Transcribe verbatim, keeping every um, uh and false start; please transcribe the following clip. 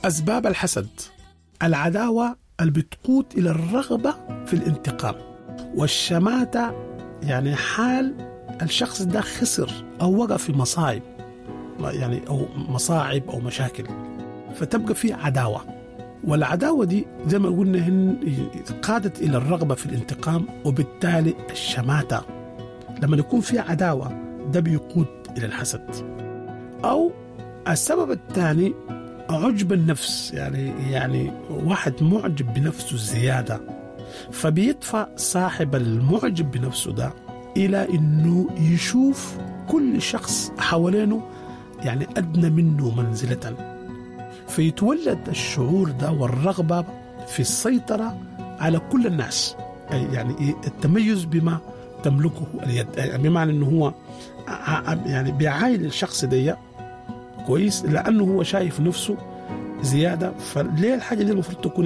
أسباب الحسد: العداوة اللي بتقود إلى الرغبة في الانتقام، والشماتة يعني حال الشخص ده خسر أو وقع في مصاعب، يعني أو مصاعب أو مشاكل، فتبقى في عداوة. والعداوة دي زي ما قلنا هن قادت إلى الرغبة في الانتقام، وبالتالي الشماتة لما يكون في عداوة ده بيقود إلى الحسد. أو السبب الثاني عجب النفس، يعني يعني واحد معجب بنفسه زيادة، فبيدفع صاحب المعجب بنفسه ده إلى إنه يشوف كل شخص حوالينه يعني أدنى منه منزلة، فيتولد الشعور ده والرغبة في السيطرة على كل الناس، يعني التميز بما تملكه اليد، يعني بمعنى إنه هو يعني بيعاين الشخص ده كويس لأنه هو شايف نفسه زيادة. فليه الحاجة دي المفروض تكون